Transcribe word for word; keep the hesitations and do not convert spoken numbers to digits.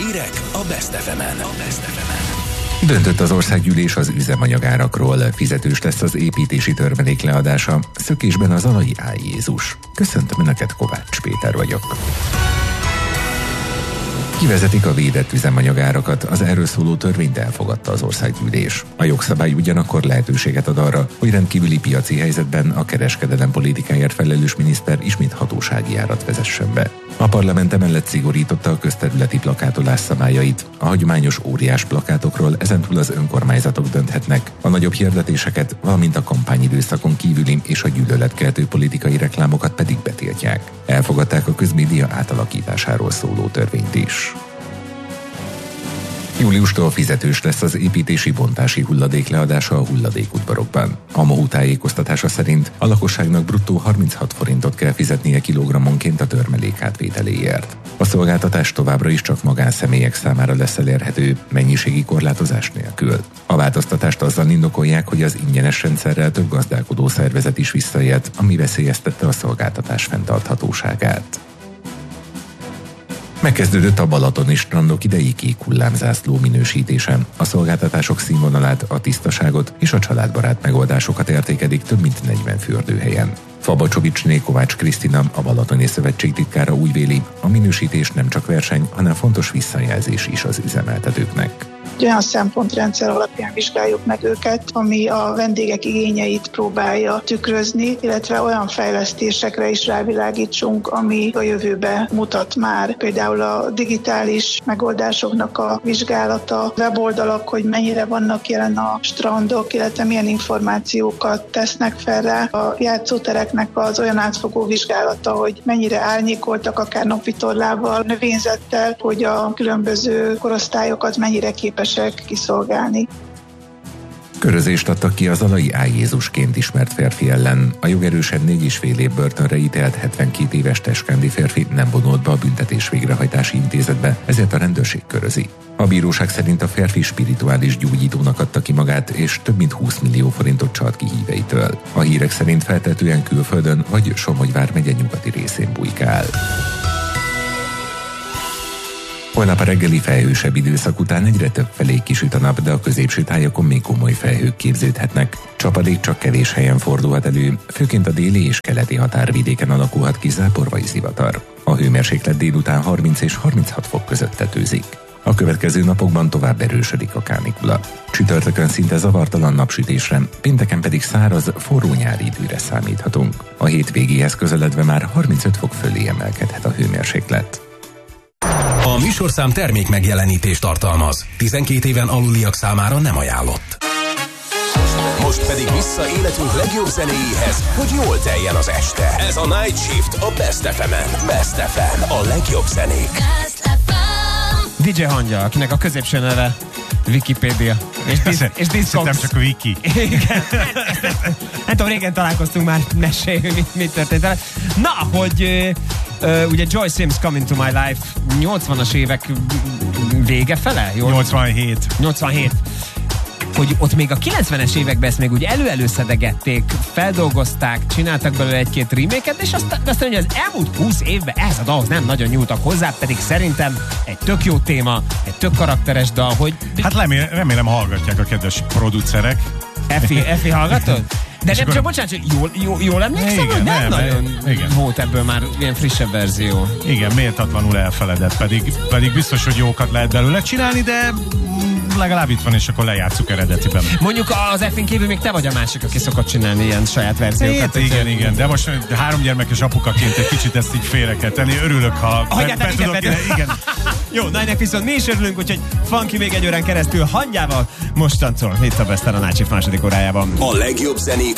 Hírek a Best ef emen. Döntött az országgyűlés az üzemanyagárakról, fizetős lesz az építési törmelék leadása, szökésben az alai Áj Jézus. Köszöntöm Önöket, Kovács Péter vagyok. Kivezetik a védett üzemanyagárakat, az erről szóló törvényt elfogadta az országgyűlés. A jogszabály ugyanakkor lehetőséget ad arra, hogy rendkívüli piaci helyzetben a kereskedelem politikáért felelős miniszter ismét hatósági árat vezessen be. A parlament emellett szigorította a közterületi plakátolás szabályait. A hagyományos óriás plakátokról ezentúl az önkormányzatok dönthetnek, a nagyobb hirdetéseket, valamint a kampányidőszakon kívüli és a gyűlöletkeltő politikai reklámokat pedig betiltják. Elfogadták a közmédia átalakításáról szóló törvényt is. Júliustól fizetős lesz az építési bontási hulladék leadása a hulladékudvarokban. A MOHU tájékoztatása szerint a lakosságnak bruttó harminchat forintot kell fizetnie kilogrammonként a törmelék átvételéért. A szolgáltatás továbbra is csak magánszemélyek számára lesz elérhető, mennyiségi korlátozás nélkül. A változtatást azzal indokolják, hogy az ingyenes rendszerrel több gazdálkodó szervezet is visszaélt, ami veszélyeztette a szolgáltatás fenntarthatóságát. Megkezdődött a balatoni strandok idei kék hullámzászló minősítése. A szolgáltatások színvonalát, a tisztaságot és a családbarát megoldásokat értékelik több mint negyven fürdőhelyen. Fabacsovicsné Kovács Krisztina, a Balatoni Szövetség titkára úgy véli, a minősítés nem csak verseny, hanem fontos visszajelzés is az üzemeltetőknek. Olyan szempontrendszer alapján vizsgáljuk meg őket, ami a vendégek igényeit próbálja tükrözni, illetve olyan fejlesztésekre is rávilágítsunk, ami a jövőbe mutat már. Például a digitális megoldásoknak a vizsgálata, weboldalak, hogy mennyire vannak jelen a strandok, illetve milyen információkat tesznek fel rá. A játszótereknek az olyan átfogó vizsgálata, hogy mennyire árnyékoltak, akár napvitorlával, növényzettel, hogy a különböző korosztályokat mennyire képes kiszolgálni. Körözést adtak ki az alai Áj Jézusként ismert férfi ellen. A jogerősen négy és fél év börtönre ítélt hetvenkét éves teskendi férfi nem vonult be a büntetés végrehajtási intézetbe, ezért a rendőrség körözi. A bíróság szerint a férfi spirituális gyógyítónak adta ki magát, és több mint húsz millió forintot csalt ki híveitől. A hírek szerint feltehetően külföldön vagy Somogy vármegye nyugati részén bujkál. Holnap a reggeli felhősebb időszak után egyre több felé kisüt a nap, de a középső tájakon még komoly felhők képződhetnek. Csapadék csak kevés helyen fordulhat elő, főként a déli és keleti határvidéken alakulhat ki zápor vagy zivatar. A hőmérséklet délután harminc és harminchat fok között tetőzik. A következő napokban tovább erősödik a kánikula. Csütörtökön szinte zavartalan napsütésre, pénteken pedig száraz, forró nyári időre számíthatunk. A hétvégéhez közeledve már harmincöt fok fölé emelkedhet a hőmérséklet. A műsorszám termék megjelenítést tartalmaz. tizenkét éven aluliak számára nem ajánlott. Most pedig vissza életünk legjobb zenéjéhez, hogy jól teljen az este. Ez a Night Shift a Best ef emen. Best ef em, a legjobb zenék. dé dzsé Hangya, akinek a középső neve Wikipédia. És, disz, és Discogs. Nem csak a Wiki. Igen. Nem tudom, régen találkoztunk már, mesélj, mit, mit történt vele. Na, hogy uh, ugye Joy Sims Coming to My Life nyolcvanas évek vége fele? Jól? nyolcvanhét. nyolcvanhét. Hogy ott még a kilencvenes években ezt még úgy elő-előszedegették, feldolgozták, csináltak belőle egy-két remake-et, és aztán, aztán ugye az elmúlt húsz évben ehhez a dalhoz nem nagyon nyúltak hozzá, pedig szerintem egy tök jó téma, egy tök karakteres dal, hogy... Hát remélem, remélem hallgatják a kedves producerek. Efi, Efi hallgatod? De nem akkor... csak, bocsánat, hogy jól, jól, jól emlékszem, igen, hogy nem, nem nagyon igen. volt ebből már ilyen frissebb verzió. Igen, méltatlanul elfeledett, pedig, pedig biztos, hogy jókat lehet belőle csinálni, de legalább itt van, és akkor lejátszuk eredetiben. Mondjuk az Effin kívül még te vagy a másik, aki szokott csinálni ilyen saját verziókat. Hét, igen, igen, de most három gyermekes apukaként egy kicsit ezt így félre kell tenni. Örülök, ha be, be tudok ide, igen. Jó, na ennek viszont mi is örülünk, úgyhogy Funky még egy órán keresztül Hangyával mostantól itt a Best a Night Shift második órájában. A legjobb zenék